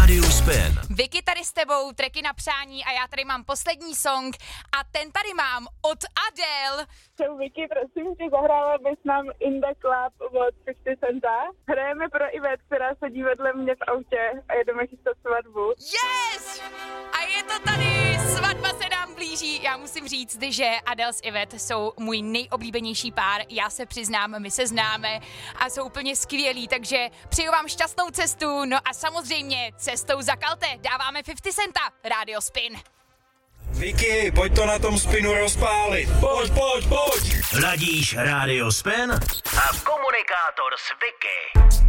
Rádiu Spin. Vicky tady s tebou, tracky na přání a já tady mám poslední song a ten tady mám od Adele. Čau Vicky, prosím tě, zahrála bys nám In the Club od 50 Centa. Hrajeme pro Ivet, která sedí vedle mě v autě a jedeme chystat svatbu. Yes! A je to tady, svatba se nám blíží. Já musím říct, že Adele s Ivet jsou můj nejoblíbenější pár. Já se přiznám, my se známe a jsou úplně skvělí, takže přeju vám šťastnou cestu. No a samozřejmě cestou za Kalte dáváme 50 Centa, Radio Spin. Vicky, pojď to na tom Spinu rozpálit. Pojď. Ladíš Rádio Spin a komunikátor s Vicky.